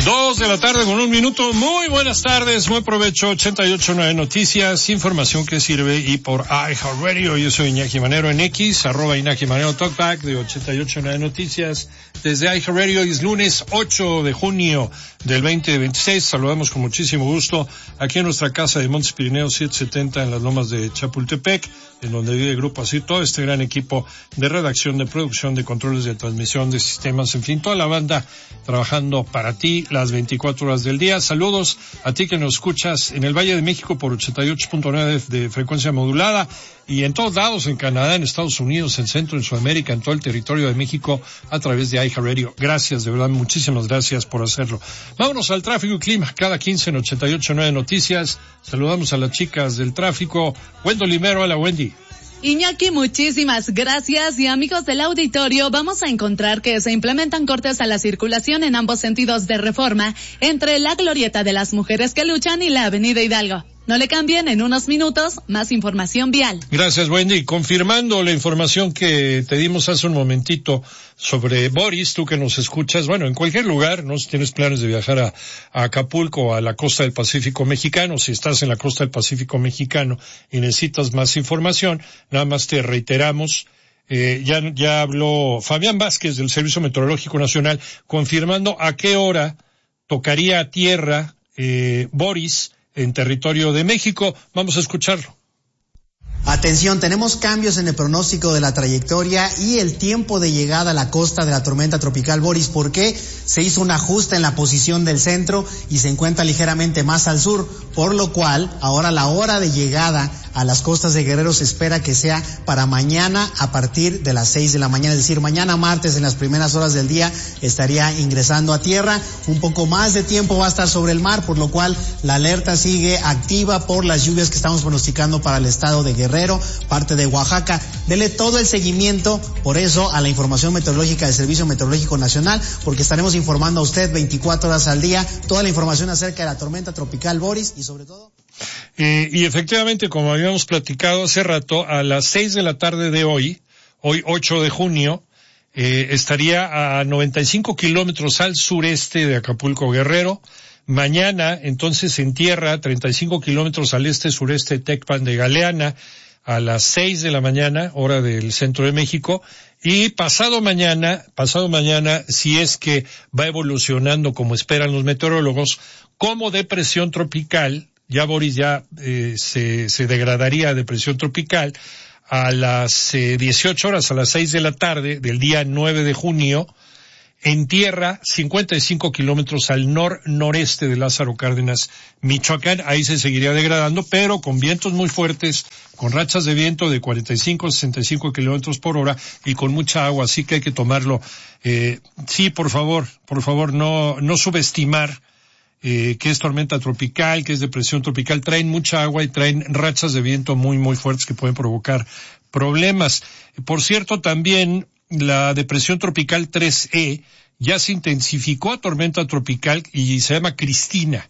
2:01 p.m. Muy buenas tardes, buen provecho. 88.9 Noticias, información que sirve, y por iHeartRadio. Yo soy Iñaki Manero en X, @Iñaki Manero Talkback de 88.9 Noticias. Desde iHeartRadio, es lunes 8 de junio del 2026. Saludamos con muchísimo gusto aquí en nuestra casa de Montes Pirineos 770 en las lomas de Chapultepec, en donde vive el Grupo Asir, todo este gran equipo de redacción, de producción, de controles de transmisión, de sistemas, en fin, toda la banda trabajando para ti las 24 horas del día. Saludos a ti que nos escuchas en el Valle de México por 88.9 de frecuencia modulada, y en todos lados, en Canadá, en Estados Unidos, en Centro, en Sudamérica, en todo el territorio de México, a través de iHeartRadio. Gracias, de verdad, muchísimas gracias por hacerlo. Vámonos al tráfico y clima, cada 15 en 88.9 Noticias. Saludamos a las chicas del tráfico. Wendy Limero, hola Wendy. Iñaki, muchísimas gracias. Y amigos del auditorio, vamos a encontrar que se implementan cortes a la circulación en ambos sentidos de Reforma, entre la Glorieta de las Mujeres que Luchan y la Avenida Hidalgo. No le cambien, en unos minutos, más información vial. Gracias, Wendy. Confirmando la información que te dimos hace un momentito sobre Boris, tú que nos escuchas, bueno, en cualquier lugar, ¿no? Si tienes planes de viajar a Acapulco o a la costa del Pacífico Mexicano, si estás en la costa del Pacífico Mexicano y necesitas más información, nada más te reiteramos. Ya habló Fabián Vázquez del Servicio Meteorológico Nacional, confirmando a qué hora tocaría tierra Boris en territorio de México. Vamos a escucharlo. Atención, tenemos cambios en el pronóstico de la trayectoria y el tiempo de llegada a la costa de la tormenta tropical Boris, porque se hizo un ajuste en la posición del centro y se encuentra ligeramente más al sur, por lo cual ahora la hora de llegada a las costas de Guerrero se espera que sea para mañana a partir de las 6 de la mañana, es decir, mañana martes en las primeras horas del día estaría ingresando a tierra. Un poco más de tiempo va a estar sobre el mar, por lo cual la alerta sigue activa por las lluvias que estamos pronosticando para el estado de Guerrero, parte de Oaxaca. Dele todo el seguimiento, por eso, a la información meteorológica del Servicio Meteorológico Nacional, porque estaremos informando a usted 24 horas al día toda la información acerca de la tormenta tropical Boris y sobre todo... Y efectivamente, como habíamos platicado hace rato, a las 6 de la tarde de hoy 8 de junio, estaría a 95 kilómetros al sureste de Acapulco Guerrero. Mañana, entonces, en tierra, 35 kilómetros al este-sureste de Tecpan de Galeana, a las 6 de la mañana, hora del centro de México. Y pasado mañana, si es que va evolucionando como esperan los meteorólogos, como depresión tropical, ya Boris se degradaría a depresión tropical a las 18 horas, a las 6 de la tarde del día 9 de junio, en tierra, 55 kilómetros al noreste de Lázaro Cárdenas, Michoacán. Ahí se seguiría degradando, pero con vientos muy fuertes, con rachas de viento de 45 a 65 kilómetros por hora y con mucha agua, así que hay que tomarlo. Sí, por favor, no subestimar que es tormenta tropical, que es depresión tropical. Traen mucha agua y traen rachas de viento muy, muy fuertes que pueden provocar problemas. Por cierto, también la depresión tropical 3E ya se intensificó a tormenta tropical y se llama Cristina.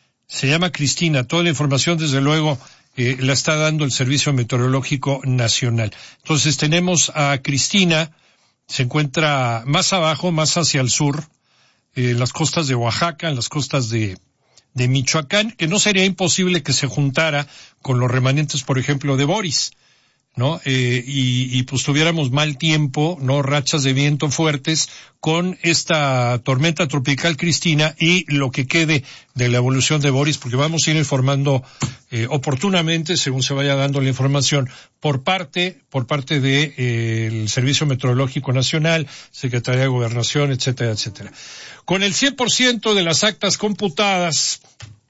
Toda la información, desde luego, la está dando el Servicio Meteorológico Nacional. Entonces tenemos a Cristina, se encuentra más abajo, más hacia el sur, en las costas de Oaxaca, en las costas de Michoacán, que no sería imposible que se juntara con los remanentes, por ejemplo, de Boris, ¿no? Y pues tuviéramos mal tiempo, ¿no? Rachas de viento fuertes con esta tormenta tropical Cristina y lo que quede de la evolución de Boris, porque vamos a ir informando oportunamente según se vaya dando la información por parte de el Servicio Meteorológico Nacional, Secretaría de Gobernación, etcétera, etcétera. Con el 100% de las actas computadas,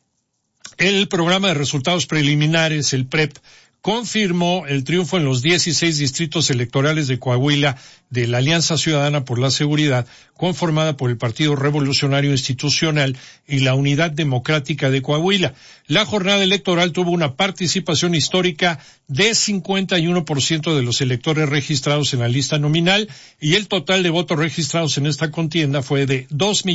el programa de resultados preliminares, el PREP, confirmó el triunfo en los 16 distritos electorales de Coahuila de la Alianza Ciudadana por la Seguridad, conformada por el Partido Revolucionario Institucional y la Unidad Democrática de Coahuila. La jornada electoral tuvo una participación histórica de 51% de los electores registrados en la lista nominal, y el total de votos registrados en esta contienda fue de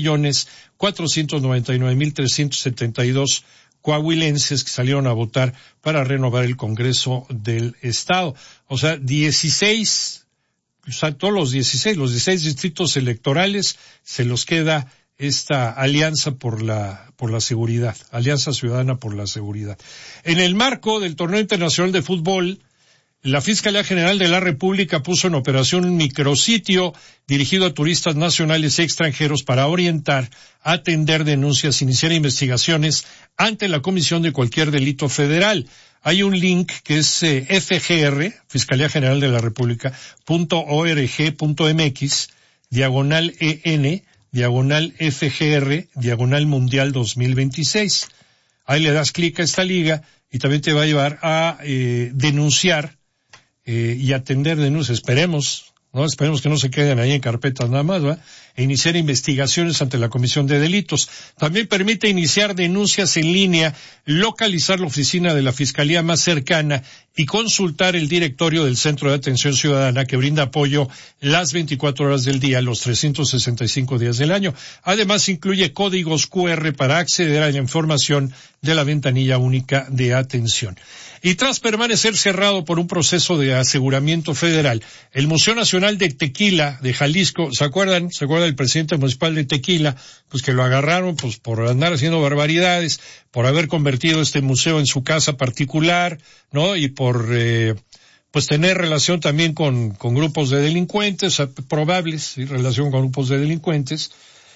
2.499.372 coahuilenses que salieron a votar para renovar el Congreso del Estado. O sea, todos los 16 distritos electorales se los queda esta alianza por la seguridad, Alianza Ciudadana por la Seguridad. En el marco del Torneo Internacional de Fútbol, la Fiscalía General de la República puso en operación un micrositio dirigido a turistas nacionales y extranjeros para orientar, atender denuncias, iniciar investigaciones ante la comisión de cualquier delito federal. Hay un link que es FGR, Fiscalía General de la República, .org.mx, /EN, /FGR, /Mundial 2026. Ahí le das clic a esta liga y también te va a llevar a denunciar y atender denuncias. Esperemos que no se queden ahí en carpetas nada más, ¿verdad? E iniciar investigaciones ante la Comisión de Delitos. También permite iniciar denuncias en línea, localizar la oficina de la Fiscalía más cercana y consultar el directorio del Centro de Atención Ciudadana que brinda apoyo las 24 horas del día, los 365 días del año. Además, incluye códigos QR para acceder a la información de la ventanilla única de atención. Y tras permanecer cerrado por un proceso de aseguramiento federal, el Museo Nacional de Tequila de Jalisco, ¿se acuerda el presidente municipal de Tequila? Pues que lo agarraron pues por andar haciendo barbaridades, por haber convertido este museo en su casa particular, ¿no? Y por pues tener relación también con grupos de delincuentes, probables, ¿sí? Relación con grupos de delincuentes.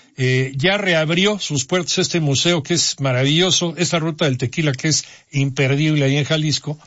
Ya reabrió sus puertas este museo que es maravilloso, esta ruta del tequila que es imperdible ahí en Jalisco,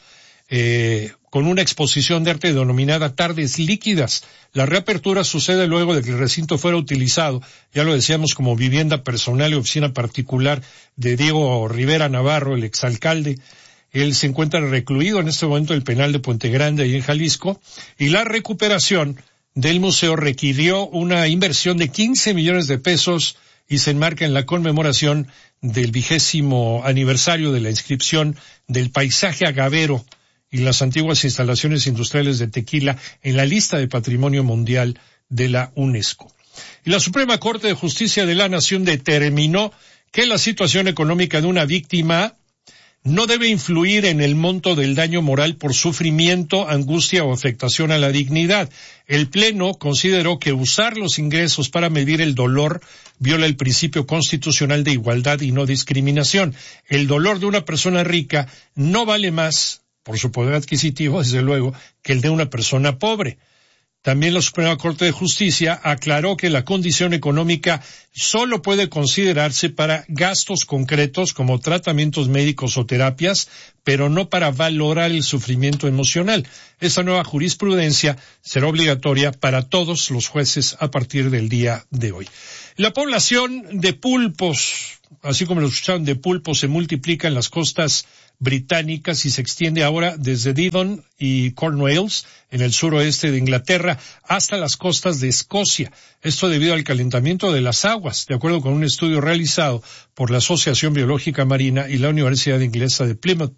con una exposición de arte denominada Tardes Líquidas. La reapertura sucede luego de que el recinto fuera utilizado, ya lo decíamos, como vivienda personal y oficina particular de Diego Rivera Navarro, el exalcalde. Él se encuentra recluido en este momento en el penal de Puente Grande ahí en Jalisco, y la recuperación del museo requirió una inversión de 15 millones de pesos y se enmarca en la conmemoración del 20º aniversario de la inscripción del paisaje agavero y las antiguas instalaciones industriales de Tequila en la lista de Patrimonio Mundial de la UNESCO. Y la Suprema Corte de Justicia de la Nación determinó que la situación económica de una víctima no debe influir en el monto del daño moral por sufrimiento, angustia o afectación a la dignidad. El Pleno consideró que usar los ingresos para medir el dolor viola el principio constitucional de igualdad y no discriminación. El dolor de una persona rica no vale más, por su poder adquisitivo, desde luego, que el de una persona pobre. También la Suprema Corte de Justicia aclaró que la condición económica solo puede considerarse para gastos concretos como tratamientos médicos o terapias, pero no para valorar el sufrimiento emocional. Esta nueva jurisprudencia será obligatoria para todos los jueces a partir del día de hoy. La población de pulpos, así como lo escucharon, de pulpos se multiplica en las costas británicas y se extiende ahora desde Devon y Cornwalls, en el suroeste de Inglaterra, hasta las costas de Escocia. Esto debido al calentamiento de las aguas, de acuerdo con un estudio realizado por la Asociación Biológica Marina y la Universidad Inglesa de Plymouth.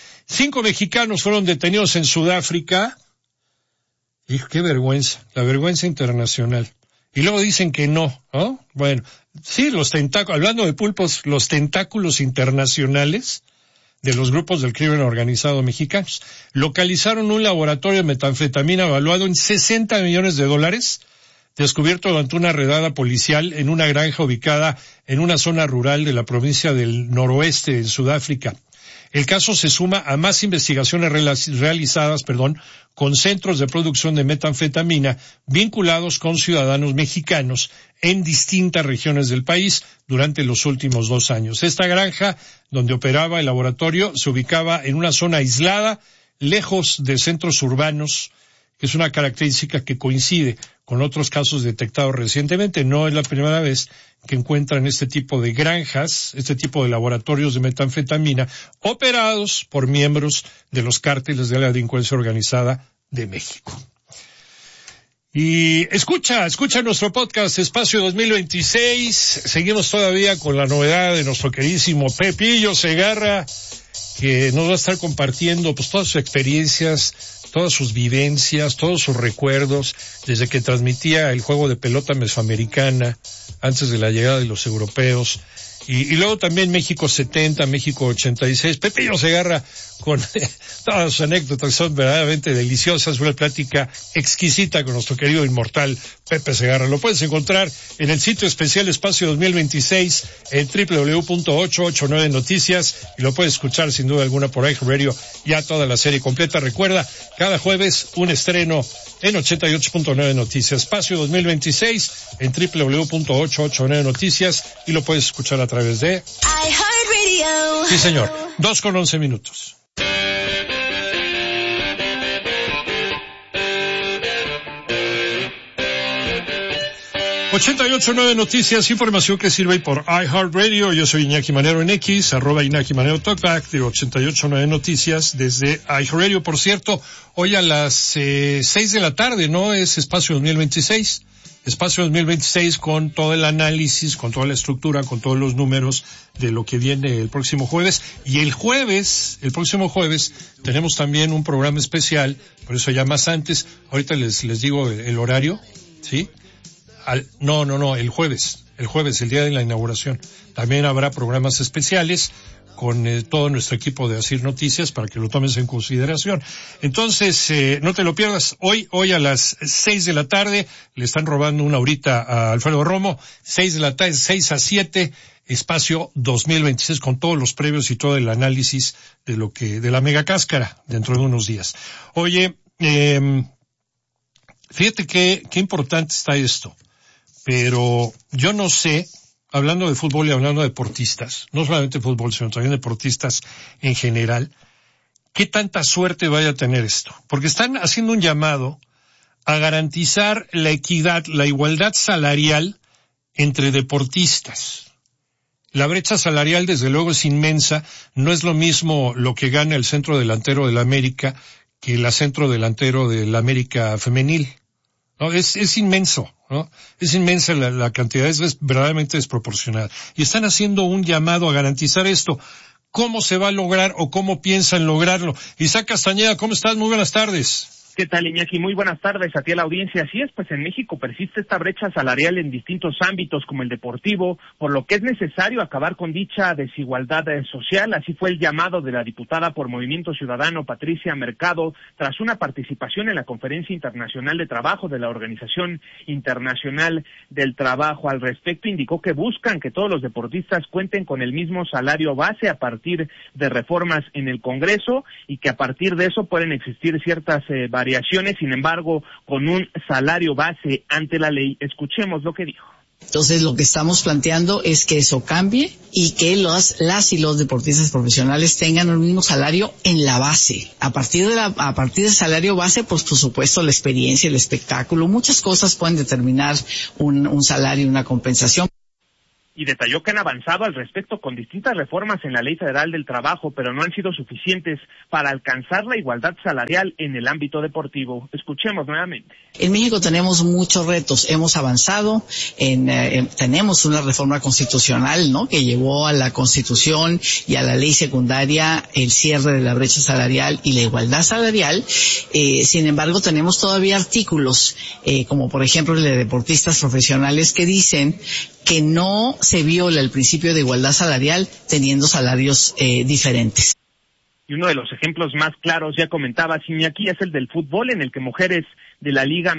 5 mexicanos fueron detenidos en Sudáfrica. Hijo, qué vergüenza, la vergüenza internacional. Y luego dicen que no, ¿no? Bueno, sí, hablando de pulpos, los tentáculos internacionales de los grupos del crimen organizado mexicanos localizaron un laboratorio de metanfetamina evaluado en $60 millones, descubierto durante una redada policial en una granja ubicada en una zona rural de la provincia del noroeste de Sudáfrica. El caso se suma a más investigaciones realizadas con centros de producción de metanfetamina vinculados con ciudadanos mexicanos en distintas regiones del país durante los últimos 2 años. Esta granja, donde operaba el laboratorio, se ubicaba en una zona aislada, lejos de centros urbanos, que es una característica que coincide con otros casos detectados recientemente. No es la primera vez que encuentran este tipo de granjas, este tipo de laboratorios de metanfetamina operados por miembros de los cárteles de la delincuencia organizada de México. Y escucha nuestro podcast Espacio 2026. Seguimos todavía con la novedad de nuestro queridísimo Pepillo Segarra, que nos va a estar compartiendo pues todas sus experiencias, todas sus vivencias, todos sus recuerdos, desde que transmitía el juego de pelota mesoamericana antes de la llegada de los europeos, Y luego también México 70, México 86. Pepillo Segarra con todas sus anécdotas, son verdaderamente deliciosas. Una plática exquisita con nuestro querido inmortal Pepe Segarra. Lo puedes encontrar en el sitio especial Espacio 2026 en www.889noticias y lo puedes escuchar sin duda alguna por iHeartRadio ya toda la serie completa. Recuerda, cada jueves un estreno en 88.9 Noticias. Espacio 2026 en www.889noticias y lo puedes escuchar a través de iHeartRadio. Sí, señor. 2:11. 88.9 Noticias, información que sirve por iHeartRadio. Yo soy Iñaki Manero en X, @Iñaki Manero Talkback de 88.9 Noticias desde iHeartRadio. Por cierto, hoy a las 6 de la tarde, ¿no? Es Espacio 2026. Espacio 2026 con todo el análisis, con toda la estructura, con todos los números de lo que viene el próximo jueves. Y el próximo jueves, tenemos también un programa especial, por eso ya más antes, ahorita les digo el horario, ¿sí? No, el jueves, el día de la inauguración. También habrá programas especiales con todo nuestro equipo de Asir Noticias para que lo tomes en consideración. Entonces, no te lo pierdas. Hoy a las 6 de la tarde, le están robando una horita a Alfredo Romo, 6 de la tarde, 6 a 7, Espacio 2026 con todos los previos y todo el análisis de la mega cáscara dentro de unos días. Oye, fíjate qué importante está esto. Pero yo no sé, hablando de fútbol y hablando de deportistas, no solamente fútbol, sino también deportistas en general, qué tanta suerte vaya a tener esto. Porque están haciendo un llamado a garantizar la equidad, la igualdad salarial entre deportistas. La brecha salarial, desde luego, es inmensa. No es lo mismo lo que gana el centro delantero del América que el centro delantero del América femenil. No, es inmenso, ¿no? Es inmensa la cantidad, es verdaderamente desproporcionada. Y están haciendo un llamado a garantizar esto. ¿Cómo se va a lograr o cómo piensan lograrlo? Isaac Castañeda, ¿cómo estás? Muy buenas tardes. ¿Qué tal, Iñaki? Muy buenas tardes a ti a la audiencia. Así es, pues en México persiste esta brecha salarial en distintos ámbitos como el deportivo, por lo que es necesario acabar con dicha desigualdad social. Así fue el llamado de la diputada por Movimiento Ciudadano, Patricia Mercado, tras una participación en la Conferencia Internacional de Trabajo de la Organización Internacional del Trabajo. Al respecto, indicó que buscan que todos los deportistas cuenten con el mismo salario base a partir de reformas en el Congreso y que a partir de eso pueden existir ciertas variaciones, sin embargo, con un salario base ante la ley. Escuchemos lo que dijo. Entonces, lo que estamos planteando es que eso cambie y que las y los deportistas profesionales tengan el mismo salario en la base. A partir del salario base, pues por supuesto la experiencia, el espectáculo, muchas cosas pueden determinar un salario, una compensación. Y detalló que han avanzado al respecto con distintas reformas en la Ley Federal del Trabajo, pero no han sido suficientes para alcanzar la igualdad salarial en el ámbito deportivo. Escuchemos nuevamente. En México tenemos muchos retos. Hemos avanzado tenemos una reforma constitucional, ¿no?, que llevó a la Constitución y a la ley secundaria el cierre de la brecha salarial y la igualdad salarial. Sin embargo, tenemos todavía artículos, como por ejemplo el de deportistas profesionales, que dicen que no se viola el principio de igualdad salarial teniendo salarios diferentes. Y uno de los ejemplos más claros, ya comentaba Iñaki, es el del fútbol, en el que mujeres de la Liga